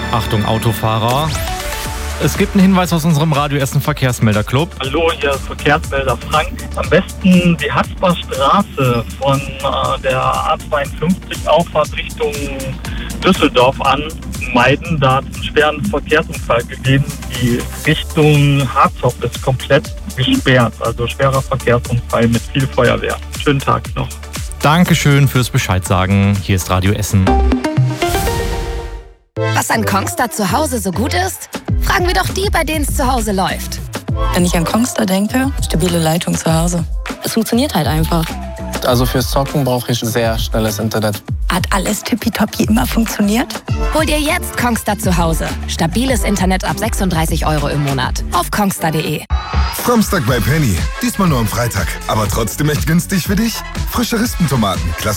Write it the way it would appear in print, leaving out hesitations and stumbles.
Achtung Autofahrer. Es gibt einen Hinweis aus unserem Radio Essen Verkehrsmelder-Club. Hallo, hier ist Verkehrsmelder Frank. Am besten die Hatzbarstraße von der A52 Auffahrt Richtung Düsseldorf an meiden. Da hat es einen schweren Verkehrsunfall gegeben. Die Richtung Harzhof ist komplett gesperrt. Also schwerer Verkehrsunfall mit viel Feuerwehr. Schönen Tag noch. Dankeschön fürs Bescheid sagen. Hier ist Radio Essen. Was an Kongstar zu Hause so gut ist? Fragen wir doch die, bei denen es zu Hause läuft. Wenn ich an Kongstar denke, stabile Leitung zu Hause. Es funktioniert halt einfach. Also fürs Zocken brauche ich sehr schnelles Internet. Hat alles tippitoppi immer funktioniert? Hol dir jetzt Kongstar zu Hause. Stabiles Internet ab 36 € im Monat. Auf kongstar.de. Samstag bei Penny. Diesmal nur am Freitag. Aber trotzdem echt günstig für dich. Frische Rispentomaten,